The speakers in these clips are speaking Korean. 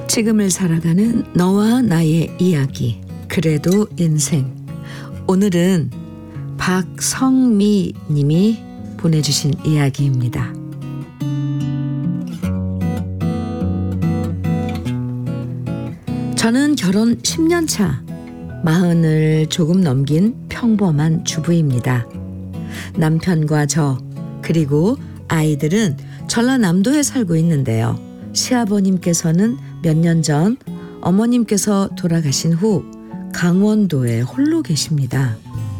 지금을 살아가는 너와 나의 이야기, 그래도 인생. 오늘은 박성미 님이 보내주신 이야기입니다. 저는 결혼 10년 차, 40을 조금 넘긴 평범한 주부입니다. 남편과 저, 그리고 아이들은 전라남도에 살고 있는데요. 시아버님께서는 몇 년 전 어머님께서 돌아가신 후 강원도에 홀로 계십니다.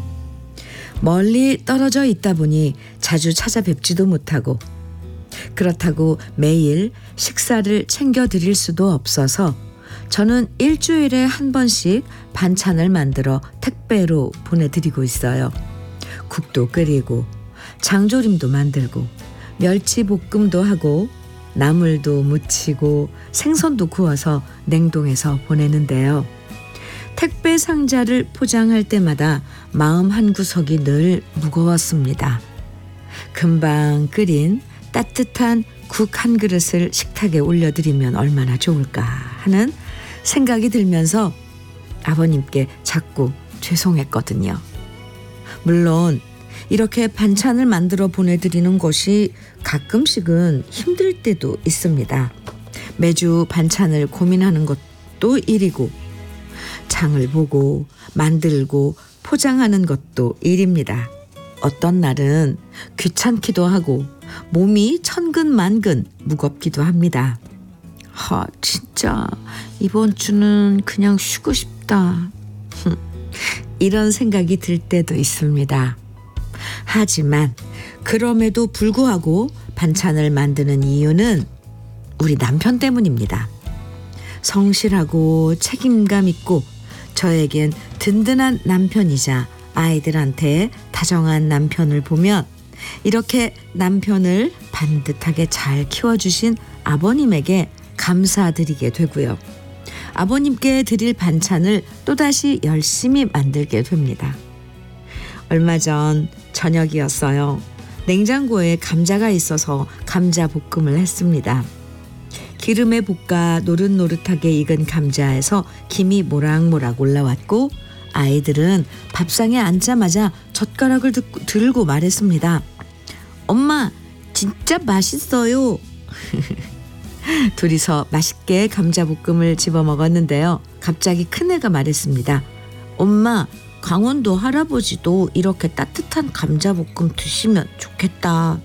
멀리 떨어져 있다 보니 자주 찾아뵙지도 못하고, 그렇다고 매일 식사를 챙겨드릴 수도 없어서 저는 일주일에 한 번씩 반찬을 만들어 택배로 보내드리고 있어요. 국도 끓이고 장조림도 만들고 멸치볶음도 하고 나물도 무치고 생선도 구워서 냉동해서 보내는데요. 택배 상자를 포장할 때마다 마음 한구석이 늘 무거웠습니다. 금방 끓인 따뜻한 국 한 그릇을 식탁에 올려드리면 얼마나 좋을까 하는 생각이 들면서 아버님께 자꾸 죄송했거든요. 물론 이렇게 반찬을 만들어 보내드리는 것이 가끔씩은 힘들 때도 있습니다. 매주 반찬을 고민하는 것도 일이고, 장을 보고 만들고 포장하는 것도 일입니다. 어떤 날은 귀찮기도 하고 몸이 천근만근 무겁기도 합니다. 진짜 이번 주는 그냥 쉬고 싶다. 이런 생각이 들 때도 있습니다. 하지만 그럼에도 불구하고 반찬을 만드는 이유는 우리 남편 때문입니다. 성실하고 책임감 있고 저에겐 든든한 남편이자 아이들한테 다정한 남편을 보면 이렇게 남편을 반듯하게 잘 키워주신 아버님에게 감사드리게 되고요. 아버님께 드릴 반찬을 또다시 열심히 만들게 됩니다. 얼마 전 저녁이었어요. 냉장고에 감자가 있어서 감자 볶음을 했습니다. 기름에 볶아 노릇노릇하게 익은 감자에서 김이 모락모락 올라왔고, 아이들은 밥상에 앉자마자 젓가락을 들고 말했습니다. 엄마, 진짜 맛있어요. 둘이서 맛있게 감자볶음을 집어 먹었는데요. 갑자기 큰애가 말했습니다. 엄마, 강원도 할아버지도 이렇게 따뜻한 감자볶음 드시면 좋겠다.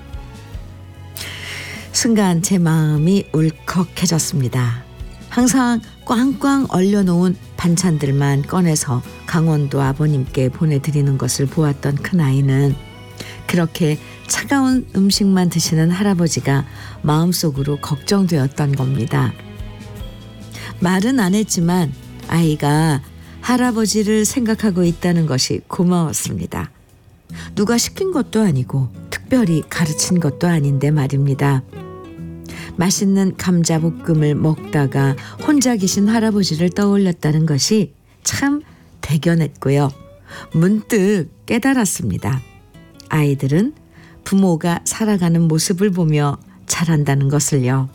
순간 제 마음이 울컥해졌습니다. 항상 꽝꽝 얼려놓은 반찬들만 꺼내서 강원도 아버님께 보내드리는 것을 보았던 큰아이는 그렇게 차가운 음식만 드시는 할아버지가 마음속으로 걱정되었던 겁니다. 말은 안 했지만 아이가 할아버지를 생각하고 있다는 것이 고마웠습니다. 누가 시킨 것도 아니고 특별히 가르친 것도 아닌데 말입니다. 맛있는 감자볶음을 먹다가 혼자 계신 할아버지를 떠올렸다는 것이 참 대견했고요. 문득 깨달았습니다. 아이들은 부모가 살아가는 모습을 보며 자란다는 것을요.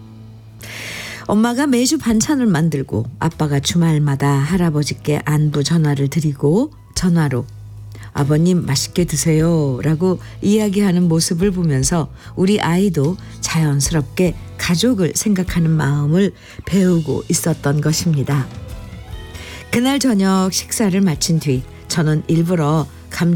엄마가 매주 반찬을 만들고 아빠가 주말마다 할아버지께 안부 전화를 드리고 전화로 아버님 맛있게 드세요 라고 이야기하는 모습을 보면서 우리 아이도 자연스럽게 가족을 생각하는 마음을 배우고 있었던 것입니다. 그날 저녁 식사를 마친 뒤 저는 일부러